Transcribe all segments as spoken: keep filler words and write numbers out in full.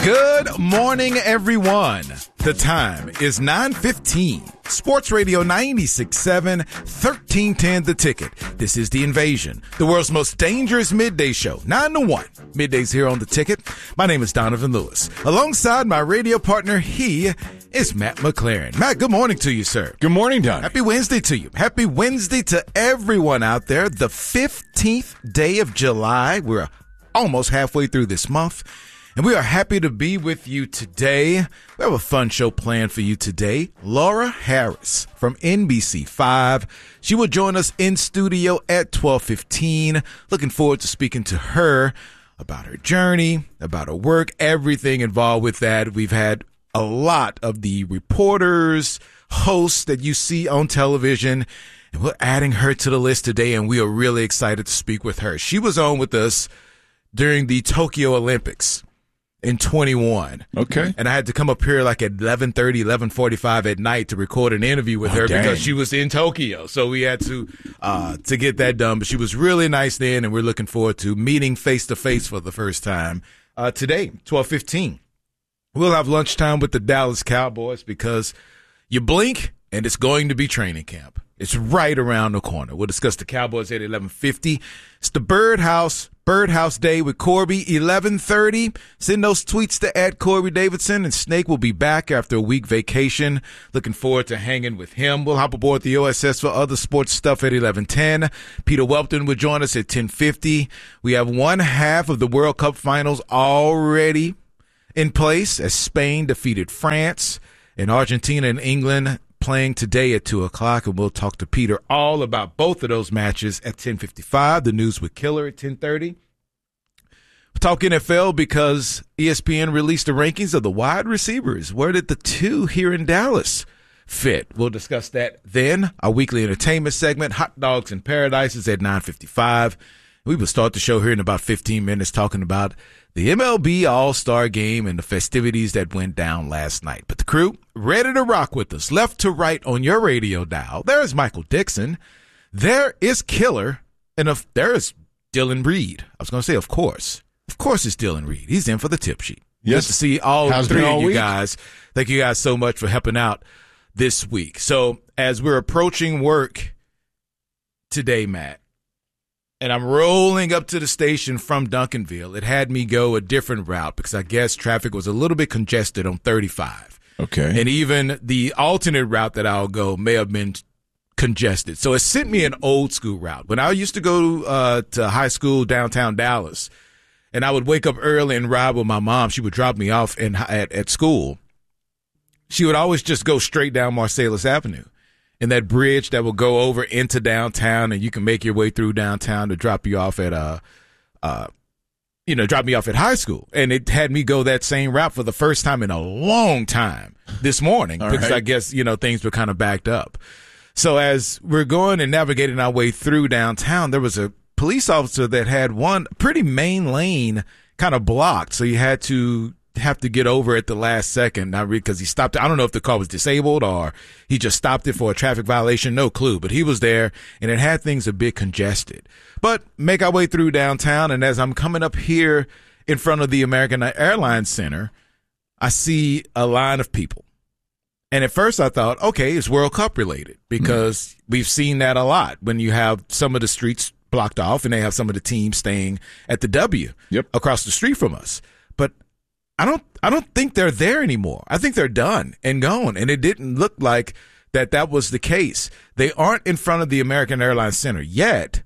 Good morning, everyone. The time is nine fifteen. Sports Radio ninety-six point seven, thirteen ten The Ticket. This is The Invasion, the world's most dangerous midday show, nine to one. Middays here on The Ticket. My name is Donovan Lewis. Alongside my radio partner, he is Matt McLaren. Matt, good morning to you, sir. Good morning, Don. Happy Wednesday to you. Happy Wednesday to everyone out there. The fifteenth day of July. We're almost halfway through this month. And we are happy to be with you today. We have a fun show planned for you today. Laura Harris from N B C five. She will join us in studio at twelve fifteen. Looking forward to speaking to her about her journey, about her work, everything involved with that. We've had a lot of the reporters, hosts that you see on television, and we're adding her to the list today, and we are really excited to speak with her. She was on with us during the Tokyo Olympics in twenty-one. Okay. And I had to come up here like at eleven thirty, eleven forty-five at night to record an interview with Oh, her dang. because she was in Tokyo. So we had to uh to get that done. But she was really nice then, and we're looking forward to meeting face-to-face for the first time uh today, twelve fifteen. We'll have lunchtime with the Dallas Cowboys because you blink and it's going to be training camp. It's right around the corner. We'll discuss the Cowboys at eleven fifty. It's the Birdhouse, Birdhouse Day with Corby, eleven thirty. Send those tweets to at Corby Davidson, and Snake will be back after a week vacation. Looking forward to hanging with him. We'll hop aboard the O S S for other sports stuff at eleven ten. Peter Welton will join us at ten fifty. We have one half of the World Cup finals already in place as Spain defeated France, and Argentina and England playing today at two o'clock, and we'll talk to Peter all about both of those matches at ten fifty-five. The news with Killer at ten thirty. We'll talk N F L because E S P N released the rankings of the wide receivers. Where did the two here in Dallas fit? We'll discuss that then. Our weekly entertainment segment, Hot Dogs in Paradise, is at nine fifty-five. We will start the show here in about fifteen minutes talking about the M L B All-Star Game and the festivities that went down last night. But the crew, ready to rock with us, left to right on your radio dial. There is Michael Dixon. There is Killer. And if, there is Dylan Reed. I was going to say, of course. Of course it's Dylan Reed. He's in for the tip sheet. Yes. Good to see all How's three been all of you week? guys. Thank you guys so much for helping out this week. So as we're approaching work today, Matt, and I'm rolling up to the station from Duncanville, it had me go a different route because I guess traffic was a little bit congested on thirty-five. Okay. And even the alternate route that I'll go may have been congested. So it sent me an old school route. When I used to go uh, to high school downtown Dallas, and I would wake up early and ride with my mom, she would drop me off in, at, at school. She would always just go straight down Marsalis Avenue. And that bridge that will go over into downtown, and you can make your way through downtown to drop you off at uh, uh, you know, drop me off at high school. And it had me go that same route for the first time in a long time this morning because right. I guess, you know, things were kind of backed up. So as we're going and navigating our way through downtown, there was a police officer that had one pretty main lane kind of blocked. So you had to have to get over at the last second, not because he stopped it. I don't know if the car was disabled or he just stopped it for a traffic violation. No clue, but he was there and it had things a bit congested. But make our way through downtown, and as I'm coming up here in front of the American Airlines Center, I see a line of people. And at first I thought, okay, it's World Cup related because mm. we've seen that a lot when you have some of the streets blocked off and they have some of the teams staying at the W yep. across the street from us. But I don't I don't think they're there anymore. I think they're done and gone. And it didn't look like that that was the case. They aren't in front of the American Airlines Center yet,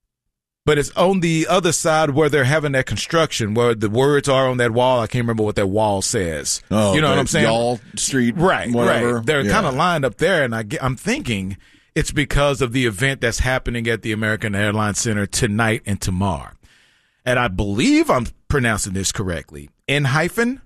but it's on the other side where they're having that construction, where the words are on that wall. I can't remember what that wall says. Oh, you know what I'm saying? Y'all Street, right, whatever. right. They're yeah. kind of lined up there, and I, I'm thinking it's because of the event that's happening at the American Airlines Center tonight and tomorrow. And I believe I'm pronouncing this correctly. In hyphen?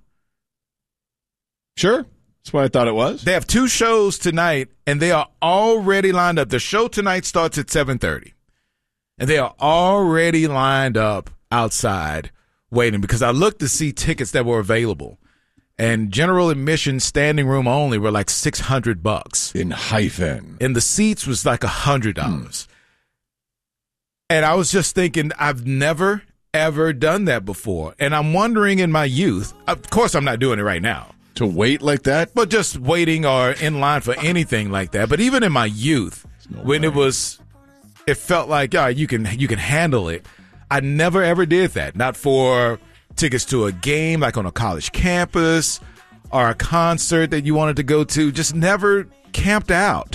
Sure. That's what I thought it was. They have two shows tonight, and they are already lined up. The show tonight starts at seven thirty, and they are already lined up outside waiting because I looked to see tickets that were available, and general admission standing room only were like six hundred bucks. In hyphen. And the seats was like one hundred dollars. Hmm. And I was just thinking, I've never ever done that before. And I'm wondering in my youth, of course I'm not doing it right now. To wait like that? But just waiting or in line for anything like that. But even in my youth, no when way. it was, it felt like, yeah, you can, you can handle it. I never ever did that. Not for tickets to a game, like on a college campus or a concert that you wanted to go to. Just never camped out.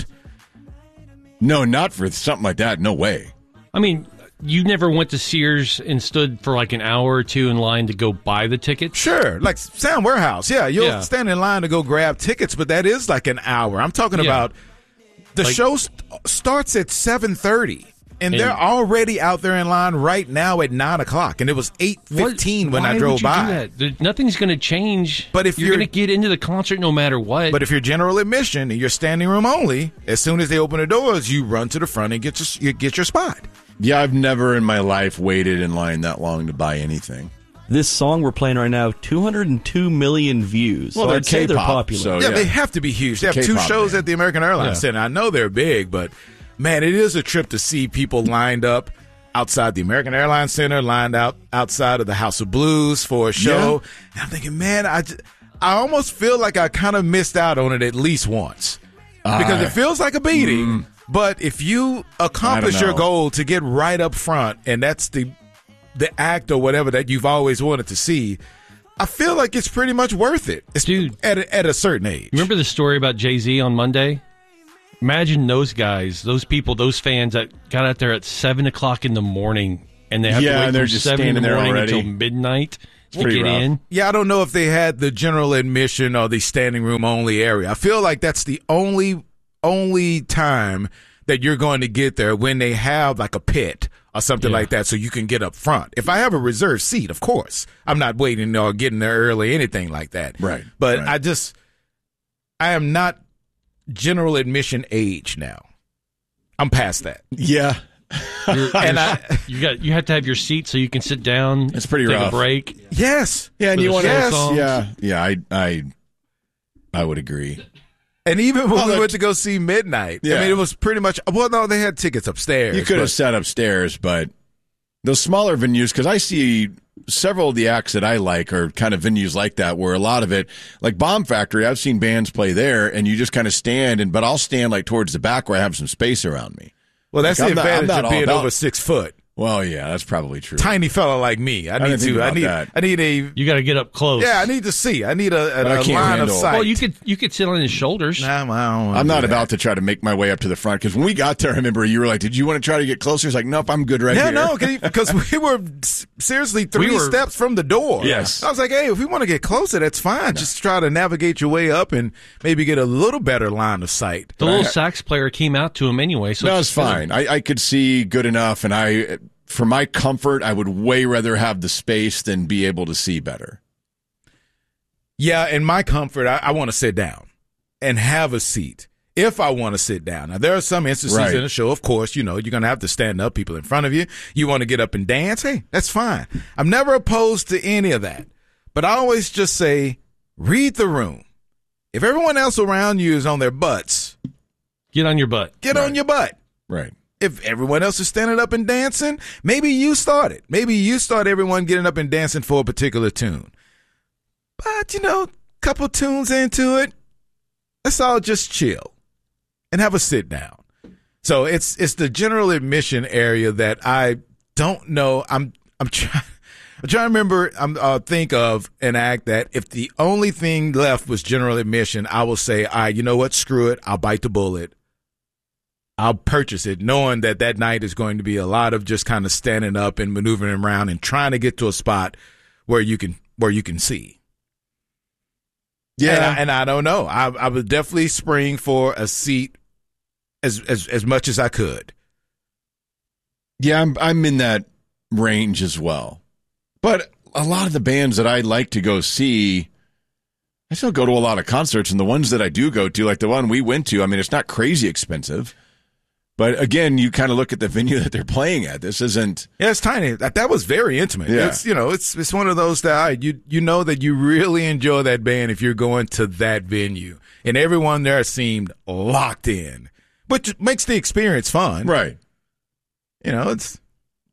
No, not for something like that. No way. I mean, you never went to Sears and stood for like an hour or two in line to go buy the tickets? Sure. Like Sound Warehouse. Yeah, you'll yeah. stand in line to go grab tickets, but that is like an hour. I'm talking yeah. about the like, show st- starts at seven thirty, and, and they're already out there in line right now at nine o'clock, and it was eight fifteen when why I drove would you by. Do that? There, nothing's going to change. But if you're, you're going to get into the concert no matter what. But if you're general admission and you're standing room only, as soon as they open the doors, you run to the front and get your, you get your spot. Yeah, I've never in my life waited in line that long to buy anything. This song we're playing right now, two hundred two million views. Well, so they're I'd say K-pop, they're popular. So, yeah, yeah, they have to be huge. They have K-pop two shows band. at the American Airlines yeah. Center. I know they're big, but, man, it is a trip to see people lined up outside the American Airlines Center, lined out outside of the House of Blues for a show. Yeah. And I'm thinking, man, I, just, I almost feel like I kind of missed out on it at least once. Uh, because it feels like a beating. Mm. But if you accomplish your goal to get right up front, and that's the the act or whatever that you've always wanted to see, I feel like it's pretty much worth it. It's Dude, at a, at a certain age. Remember the story about Jay-Z on Monday? Imagine those guys, those people, those fans that got out there at seven o'clock in the morning, and they have yeah, to wait they're from just seven in the morning already. until midnight to Pretty get rough. in. Yeah, I don't know if they had the general admission or the standing room only area. I feel like that's the only only time that you're going to get there, when they have like a pit or something yeah. like that, so you can get up front. If I have a reserved seat, of course, I'm not waiting or getting there early, anything like that. Right. But right. I just, I am not general admission age now. I'm past that. Yeah. You're, and you're, I, you got you have to have your seat so you can sit down. It's pretty take rough. a break. Yes. Yeah, and you want to. Yes. Yeah. Yeah. I. I. I would agree. And even when oh, we went to go see Midnight, yeah. I mean, it was pretty much, well, no, they had tickets upstairs. You could but, have sat upstairs, but those smaller venues, because I see several of the acts that I like are kind of venues like that, where a lot of it, like Bomb Factory, I've seen bands play there, and you just kind of stand, and but I'll stand like towards the back where I have some space around me. Well, that's like, the I'm advantage not, of being about, over six foot. Well, yeah, that's probably true. Tiny fella like me. I, I need to. I need. That. I need a. You got to get up close. Yeah, I need to see. I need a, a, a line handle. of sight. Well, you could you could sit on his shoulders. Nah, well, I don't wanna I'm do not that. about to try to make my way up to the front, because when we got there, I remember you were like, "Did you want to try to get closer?" It's like, "Nope, I'm good right yeah, here." Yeah, no, because we were seriously three we were, steps from the door. Yes, I was like, "Hey, if we want to get closer, that's fine. No. Just try to navigate your way up and maybe get a little better line of sight." The but little I, sax player came out to him anyway, so no, it's fine. I, I could see good enough, and I. For my comfort, I would way rather have the space than be able to see better. Yeah, in my comfort, I, I want to sit down and have a seat if I want to sit down. Now, there are some instances right. in a show, of course, you know, you're going to have to stand up, people in front of you. You want to get up and dance. Hey, that's fine. I'm never opposed to any of that. But I always just say, read the room. If everyone else around you is on their butts, get on your butt. Get right. on your butt. Right. If everyone else is standing up and dancing, maybe you start it. Maybe you start everyone getting up and dancing for a particular tune. But, you know, couple tunes into it, let's all just chill and have a sit down. So it's it's the general admission area that I don't know. I'm I'm trying I'm trying to remember. I'm uh, think of an act that if the only thing left was general admission, I will say, all right, you know what? Screw it. I'll bite the bullet. I'll purchase it, knowing that that night is going to be a lot of just kind of standing up and maneuvering around and trying to get to a spot where you can where you can see. Yeah, and I, and I don't know. I, I would definitely spring for a seat as as as much as I could. Yeah, I'm I'm in that range as well. But a lot of the bands that I like to go see, I still go to a lot of concerts, and the ones that I do go to, like the one we went to, I mean, it's not crazy expensive. But again, you kind of look at the venue that they're playing at. This isn't. Yeah, it's tiny. That that was very intimate. Yeah. It's you know, it's it's one of those that I, you you know that you really enjoy that band if you're going to that venue, and everyone there seemed locked in, which makes the experience fun. Right. You know, it's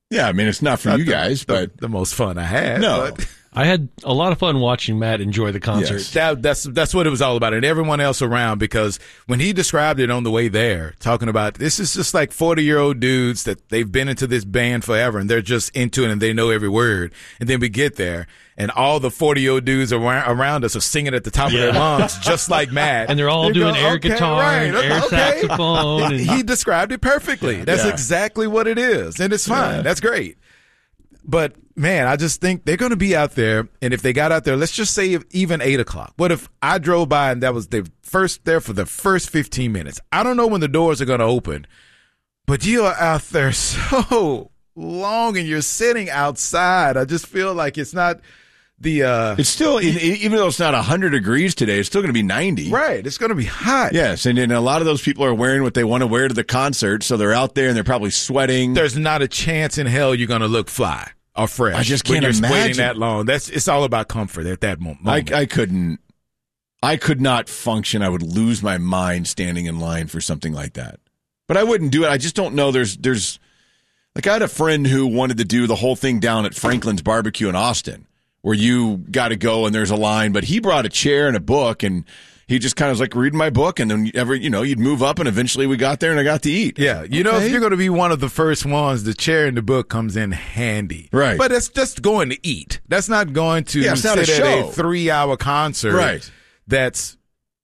Yeah, I mean, it's not for Not you the- guys, the, but the most fun I had. No. but I had a lot of fun watching Matt enjoy the concert. Yes. that, that's that's what it was all about, and everyone else around. Because when he described it on the way there, talking about this is just like forty year old dudes that they've been into this band forever, and they're just into it, and they know every word. And then we get there, and all the forty year old dudes around, around us are singing at the top of their lungs, just like Matt. And they're all You doing go, air okay, guitar right, and air okay. saxophone. And, He described it perfectly. That's Yeah. exactly what it is, and it's fine. Yeah. That's great. But man, I just think they're going to be out there, and if they got out there, let's just say even eight o'clock. What if I drove by and that was the first there for the first fifteen minutes? I don't know when the doors are going to open, but you are out there so long, and you're sitting outside. I just feel like it's not the uh, it's still, in, even though it's not one hundred degrees today, it's still going to be ninety. right. It's going to be hot. Yes, and then a lot of those people are wearing what they want to wear to the concert, so they're out there and they're probably sweating. There's not a chance in hell you're going to look fly or fresh. I just when can't you're waiting imagine. that long. That's it's all about comfort at that mo- I, moment. I couldn't. I could not function. I would lose my mind standing in line for something like that. But I wouldn't do it. I just don't know. There's, there's, like I had a friend who wanted to do the whole thing down at Franklin's Barbecue in Austin, where you got to go and there's a line. But he brought a chair and a book, and he just kind of was like reading my book, and then ever, you know, you'd move up, and eventually we got there, and I got to eat. Yeah, you know, Okay. if you're going to be one of the first ones, the chair in the book comes in handy. Right. But it's just going to eat. That's not going to Yeah, it's not sit a at show. a three-hour concert. Right. That's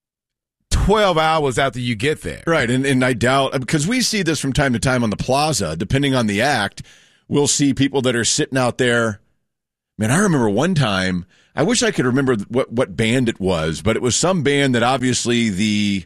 twelve hours after you get there. Right, and, and I doubt, because we see this from time to time on the plaza, depending on the act, we'll see people that are sitting out there. Man, I remember one time, I wish I could remember what, what band it was, but it was some band that obviously the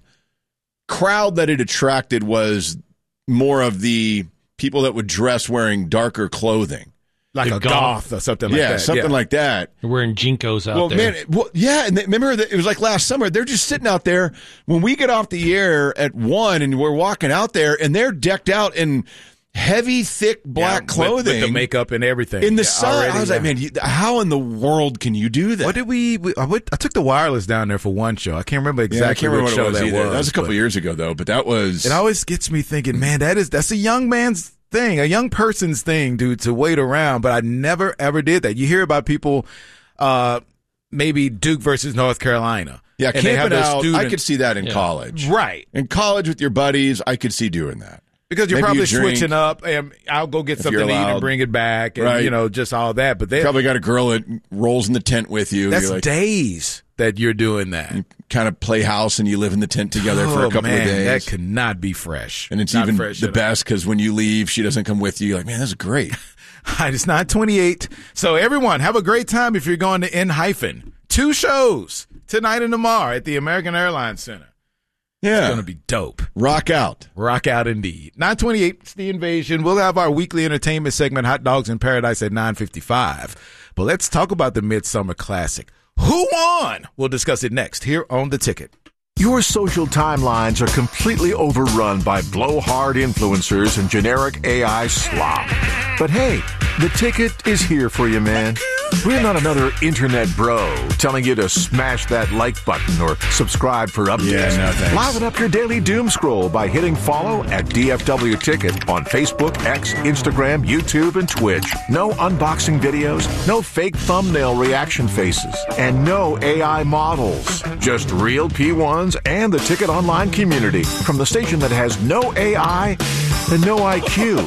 crowd that it attracted was more of the people that would dress wearing darker clothing. Like The a goth. goth or something like yeah, that. something yeah. like that. They're wearing Jinkos out Well, there. man, it- well, yeah, and they, remember that it was like last summer. They're just sitting out there when we get off the air at one, and we're walking out there, and they're decked out in heavy, thick black Yeah, clothing With, with the makeup and everything. in the Yeah, sun. already, I was yeah. like, man, you, how in the world can you do that? What did we, we I, went, I took the Wireless down there for one show. I can't remember yeah, exactly I can't remember what what show it was that either. was. That was a couple but years ago, though. But that was It always gets me thinking, man, that is that's a young man's thing, a young person's thing, dude, to wait around. But I never ever did that. You hear about people, uh, maybe Duke versus North Carolina. yeah, and they have camping their out. I student- could see that in Yeah. college. right. In college with your buddies, I could see doing that. Because you're Maybe probably you drink. switching up, and I'll go get If something you're to eat and allowed. bring it back, and Right. you know, just all that. But they, Probably got a girl that rolls in the tent with you. that's You're like, days that you're doing that. kind of play house, and you live in the tent together for Oh, a couple man, of days. That could not be fresh. And it's Not even fresh the at all. best because when you leave, she doesn't come with you. You're like, man, this is great. It's nine twenty-eight. So everyone, have a great time if you're going to N hyphen. Two shows tonight and tomorrow at the American Airlines Center. It's Yeah. going to be dope. Rock out. Rock out indeed. nine twenty-eight, it's The Invasion. We'll have our weekly entertainment segment, Hot Dogs in Paradise, at nine fifty-five. But let's talk about the Midsummer Classic. Who won? We'll discuss it next here on The Ticket. Your social timelines are completely overrun by blowhard influencers and generic A I slop. But hey, The Ticket is here for you, man. We're not another internet bro telling you to smash that like button or subscribe for updates. Yeah, no thanks. Liven up your daily doom scroll by hitting follow at D F W Ticket on Facebook, X, Instagram, YouTube, and Twitch. No unboxing videos, no fake thumbnail reaction faces, and no A I models. Just real P ones and the Ticket Online community from the station that has no A I and no I Q.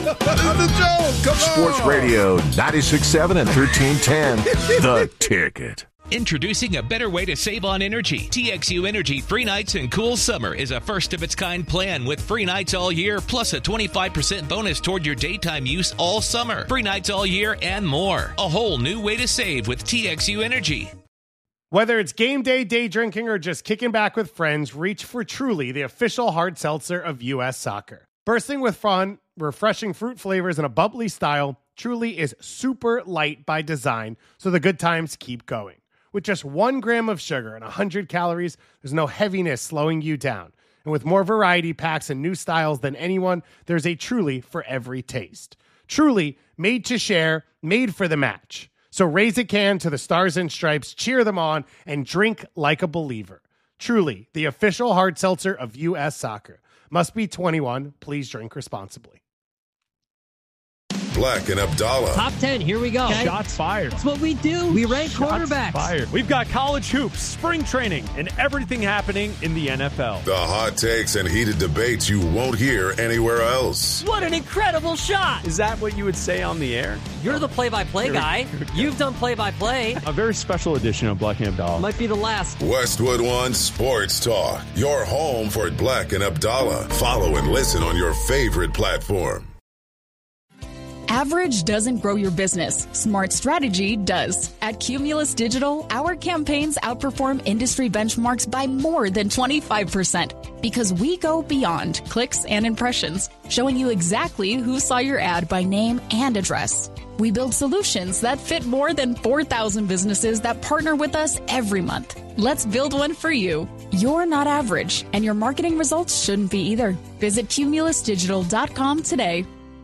Sports Radio ninety-six point seven and thirteen ten. The Ticket. Introducing a better way to save on energy. T X U Energy Free Nights and Cool Summer is a first-of-its-kind plan with free nights all year, plus a twenty-five percent bonus toward your daytime use all summer. Free nights all year and more. A whole new way to save with T X U Energy. Whether it's game day, day drinking, or just kicking back with friends, reach for Truly, the official hard seltzer of U S Soccer. Bursting with fun, refreshing fruit flavors, and a bubbly style, Truly is super light by design, so the good times keep going. With just one gram of sugar and one hundred calories, there's no heaviness slowing you down. And with more variety packs and new styles than anyone, there's a Truly for every taste. Truly, made to share, made for the match. So raise a can to the Stars and Stripes, cheer them on, and drink like a believer. Truly, the official hard seltzer of U S Soccer. Must be twenty-one. Please drink responsibly. Black and Abdallah. Top ten, here we go. Okay. Shots fired. That's what we do. We rank Shots quarterbacks. Fired. We've got college hoops, spring training, and everything happening in the N F L. The hot takes and heated debates you won't hear anywhere else. What an incredible shot. Is that what you would say on the air? You're the play-by-play guy. You've done play-by-play. A very special edition of Black and Abdallah. Might be the last. Westwood One Sports Talk. Your home for Black and Abdallah. Follow and listen on your favorite platform. Average doesn't grow your business. Smart strategy does. At Cumulus Digital, our campaigns outperform industry benchmarks by more than twenty-five percent because we go beyond clicks and impressions, showing you exactly who saw your ad by name and address. We build solutions that fit more than four thousand businesses that partner with us every month. Let's build one for you. You're not average, and your marketing results shouldn't be either. Visit cumulus digital dot com today.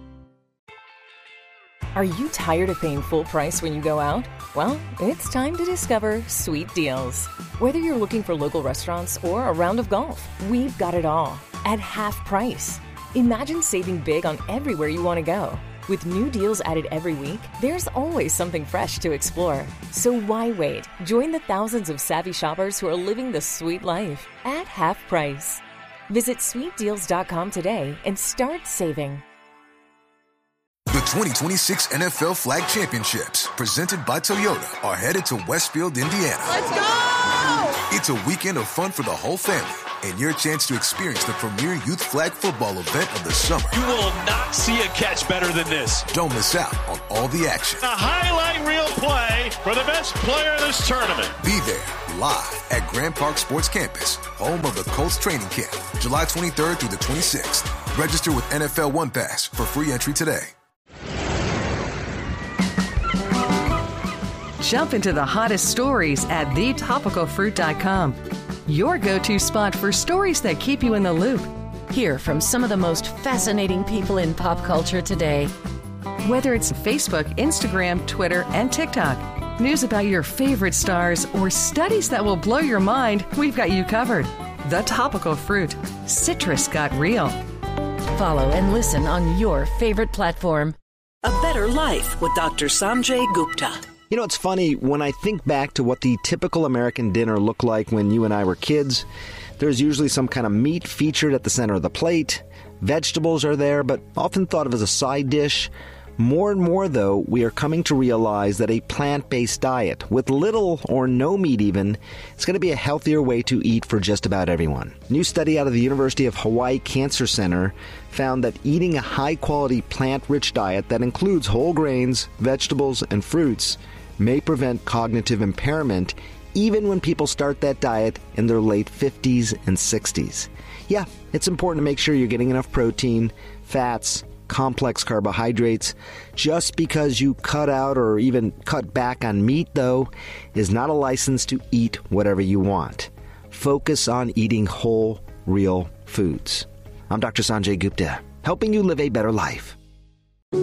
Are you tired of paying full price when you go out? Well, it's time to discover Sweet Deals. Whether you're looking for local restaurants or a round of golf, we've got it all at half price. Imagine saving big on everywhere you want to go. With new deals added every week, there's always something fresh to explore. So why wait? Join the thousands of savvy shoppers who are living the sweet life at half price. Visit sweet deals dot com today and start saving. The twenty twenty-six N F L Flag Championships, presented by Toyota, are headed to Westfield, Indiana. Let's go! It's a weekend of fun for the whole family and your chance to experience the premier youth flag football event of the summer. You will not see a catch better than this. Don't miss out on all the action. A highlight reel play for the best player of this tournament. Be there live at Grand Park Sports Campus, home of the Colts training camp, July twenty-third through the twenty-sixth. Register with N F L One Pass for free entry today. Jump into the hottest stories at the topical fruit dot com. Your go-to spot for stories that keep you in the loop. Hear from some of the most fascinating people in pop culture today. Whether it's Facebook, Instagram, Twitter, and TikTok, news about your favorite stars, or studies that will blow your mind, we've got you covered. The Topical Fruit. Citrus got real. Follow and listen on your favorite platform. A Better Life with Doctor Sanjay Gupta. You know, it's funny, when I think back to what the typical American dinner looked like when you and I were kids, there's usually some kind of meat featured at the center of the plate. Vegetables are there, but often thought of as a side dish. More and more, though, we are coming to realize that a plant-based diet, with little or no meat even, is going to be a healthier way to eat for just about everyone. A new study out of the University of Hawaii Cancer Center found that eating a high-quality plant-rich diet that includes whole grains, vegetables, and fruits may prevent cognitive impairment even when people start that diet in their late fifties and sixties. Yeah, it's important to make sure you're getting enough protein, fats, complex carbohydrates. Just because you cut out or even cut back on meat, though, is not a license to eat whatever you want. Focus on eating whole, real foods. I'm Doctor Sanjay Gupta, helping you live a better life.